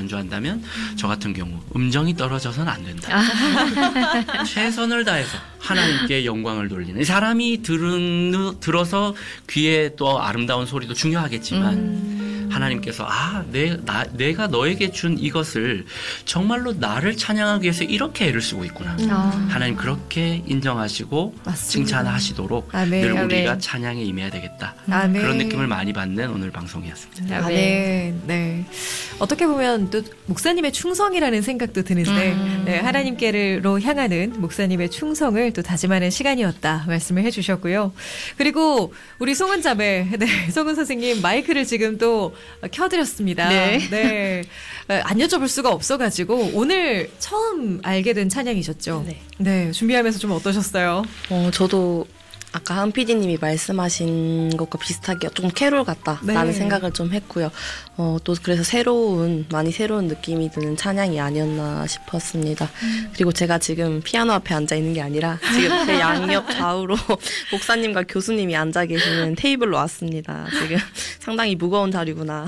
반주한다면 저 같은 경우 음정이 떨어져서는 안 된다. 최선을 다해서 하나님께 영광을 돌리는 사람이 들어서 귀에 또 아름다운 소리도 중요하겠지만 하나님께서 내가 너에게 준 이것을 정말로 나를 찬양하기 위해서 이렇게 애를 쓰고 있구나. 하나님 그렇게 인정하시고 맞습니다. 칭찬하시도록 늘 우리가 찬양에 임해야 되겠다. 그런 느낌을 많이 받는 오늘 방송이었습니다. 아멘. 네. 어떻게 보면 또 목사님의 충성이라는 생각도 드는데 네, 하나님께로 향하는 목사님의 충성을 또 다짐하는 시간이었다 말씀을 해주셨고요. 그리고 우리 송은 자매, 송은 선생님 마이크를 지금 또 켜드렸습니다. 네. 안 여쭤볼 수가 없어가지고 오늘 처음 알게 된 찬양이셨죠? 네. 준비하면서 좀 어떠셨어요? 저도 아까 한 PD님이 말씀하신 것과 비슷하게 좀 캐롤 같다라는 생각을 좀 했고요. 또 그래서 많이 새로운 느낌이 드는 찬양이 아니었나 싶었습니다. 그리고 제가 지금 피아노 앞에 앉아 있는 게 아니라 지금 제 양옆 좌우로 목사님과 교수님이 앉아 계시는 테이블로 왔습니다. 지금 상당히 무거운 자리구나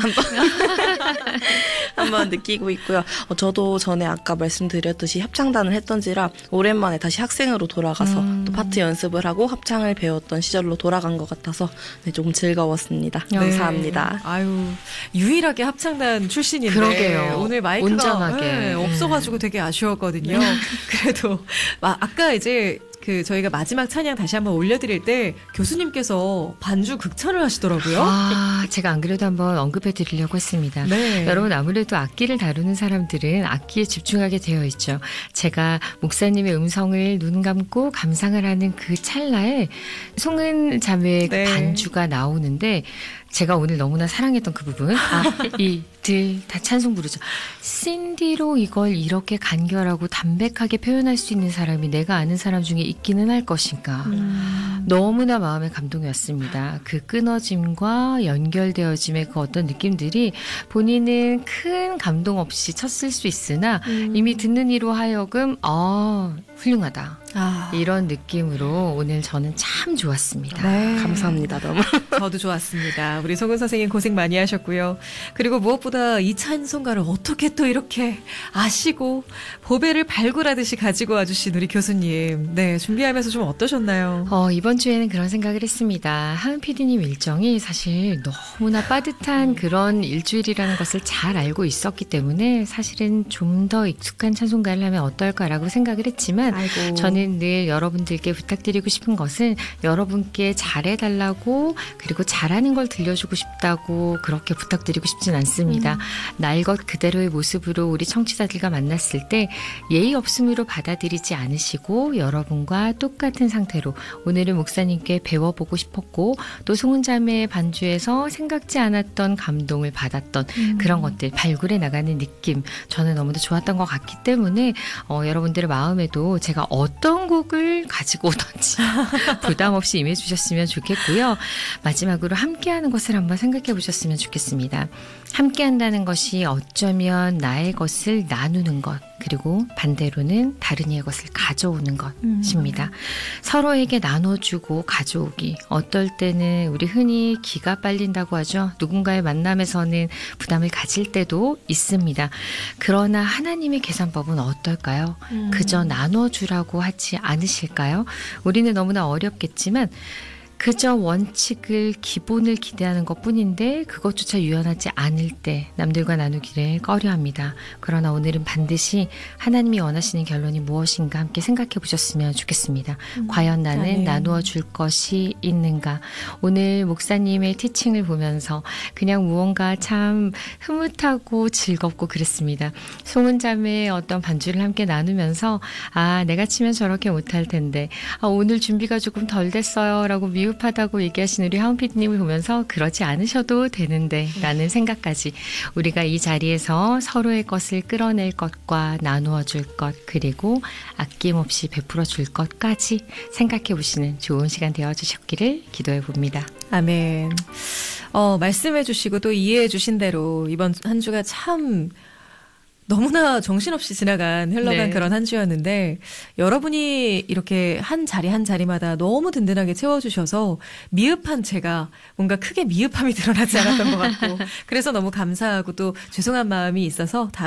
한번 느끼고 있고요. 저도 전에 아까 말씀드렸듯이 합창단을 했던지라 오랜만에 다시 학생으로 돌아가서 또 파트 연습을 하고 합창을 배웠던 시절로 돌아간 것 같아서 조금 즐거웠습니다. 감사합니다. 아유, 유일하게 합창단 출신인데 그러게요. 오늘 마이크가 온전하게 없어가지고 되게 아쉬웠거든요. 그래도 아까 이제 저희가 마지막 찬양 다시 한번 올려드릴 때 교수님께서 반주 극찬을 하시더라고요. 제가 안 그래도 한번 언급해 드리려고 했습니다. 여러분 아무래도 악기를 다루는 사람들은 악기에 집중하게 되어 있죠. 제가 목사님의 음성을 눈 감고 감상을 하는 그 찰나에 송은 자매의 반주가 나오는데 제가 오늘 너무나 사랑했던 그 부분 이들 다 찬송 부르죠. 신디로 이걸 이렇게 간결하고 담백하게 표현할 수 있는 사람이 내가 아는 사람 중에 있기는 할 것인가. 너무나 마음에 감동이었습니다. 그 끊어짐과 연결되어짐의 그 어떤 느낌들이 본인은 큰 감동 없이 쳤을 수 있으나 이미 듣는 이로 하여금 훌륭하다. 이런 느낌으로 오늘 저는 참 좋았습니다. 감사합니다. 너무. 저도 좋았습니다. 우리 송은 선생님 고생 많이 하셨고요. 그리고 무엇보다 이 찬송가를 어떻게 또 이렇게 아시고 보배를 발굴하듯이 가지고 와주신 우리 교수님. 준비하면서 좀 어떠셨나요? 이번 주에는 그런 생각을 했습니다. 하은 PD님 일정이 사실 너무나 빠듯한 그런 일주일이라는 것을 잘 알고 있었기 때문에 사실은 좀 더 익숙한 찬송가를 하면 어떨까라고 생각을 했지만 저는 늘 여러분들께 부탁드리고 싶은 것은 여러분께 잘해달라고 그리고 잘하는 걸 들려주고 싶다고 그렇게 부탁드리고 싶진 않습니다. 날 것 그대로의 모습으로 우리 청취자들과 만났을 때 예의 없음으로 받아들이지 않으시고 여러분과 똑같은 상태로 오늘은 목사님께 배워보고 싶었고 또 송은자매의 반주에서 생각지 않았던 감동을 받았던 그런 것들 발굴해 나가는 느낌 저는 너무나 좋았던 것 같기 때문에 여러분들의 마음에도 제가 어떤 곡을 가지고 오던지 부담 없이 임해주셨으면 좋겠고요. 마지막으로 함께하는 것을 한번 생각해 보셨으면 좋겠습니다. 함께한다는 것이 어쩌면 나의 것을 나누는 것 그리고 반대로는 다른 이의 것을 가져오는 것입니다. 서로에게 나눠주고 가져오기 어떨 때는 우리 흔히 기가 빨린다고 하죠. 누군가의 만남에서는 부담을 가질 때도 있습니다. 그러나 하나님의 계산법은 어떨까요? 그저 나눠주라고 하지 않으실까요? 우리는 너무나 어렵겠지만 그저 원칙을 기본을 기대하는 것뿐인데 그것조차 유연하지 않을 때 남들과 나누기를 꺼려합니다. 그러나 오늘은 반드시 하나님이 원하시는 결론이 무엇인가 함께 생각해 보셨으면 좋겠습니다. 과연 나는 나누어 줄 것이 있는가? 오늘 목사님의 티칭을 보면서 그냥 무언가 참 흐뭇하고 즐겁고 그랬습니다. 송은자매의 어떤 반주를 함께 나누면서 내가 치면 저렇게 못할 텐데 오늘 준비가 조금 덜 됐어요 라고 미흡하다고 얘기하신 우리 하은 PD님을 보면서 그러지 않으셔도 되는데 라는 생각까지 우리가 이 자리에서 서로의 것을 끌어낼 것과 나누어 줄 것 그리고 아낌없이 베풀어 줄 것까지 생각해 보시는 좋은 시간 되어주셨기를 기도해 봅니다. 아멘. 말씀해 주시고 또 이해해 주신 대로 이번 한 주가 참 너무나 정신없이 흘러간 그런 한 주였는데 여러분이 이렇게 한 자리 한 자리마다 너무 든든하게 채워주셔서 미흡한 제가 뭔가 크게 미흡함이 드러나지 않았던 것 같고 그래서 너무 감사하고 또 죄송한 마음이 있어서